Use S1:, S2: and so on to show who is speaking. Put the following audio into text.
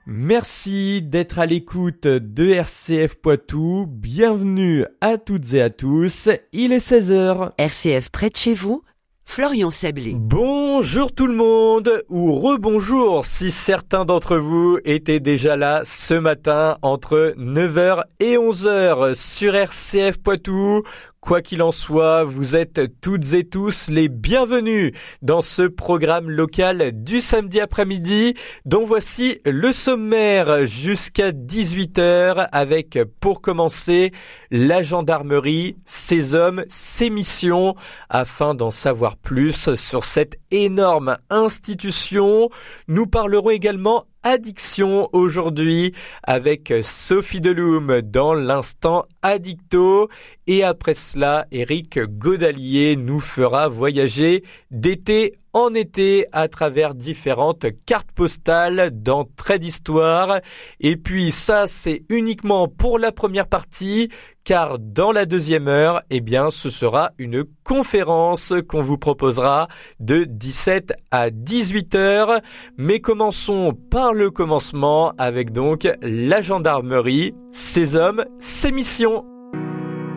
S1: Merci d'être à l'écoute de RCF Poitou. Bienvenue à toutes et à tous. Il est 16h.
S2: RCF près de chez vous, Florian Sablé.
S1: Bonjour tout le monde, ou rebonjour si certains d'entre vous étaient déjà là ce matin entre 9h et 11h sur RCF Poitou. Quoi qu'il en soit, vous êtes toutes et tous les bienvenus dans ce programme local du samedi après-midi dont voici le sommaire jusqu'à 18h avec pour commencer la gendarmerie, ses hommes, ses missions. Afin d'en savoir plus sur cette énorme institution, nous parlerons également addiction aujourd'hui avec Sophie Deloum dans l'instant Addicto et après cela Eric Godalier nous fera voyager d'été en été à travers différentes cartes postales dans Traits d'Histoire. Et puis ça c'est uniquement pour la première partie car dans la deuxième heure, ce sera une conférence qu'on vous proposera de 17 à 18 heures. Mais commençons par le commencement avec donc la gendarmerie, ses hommes, ses missions.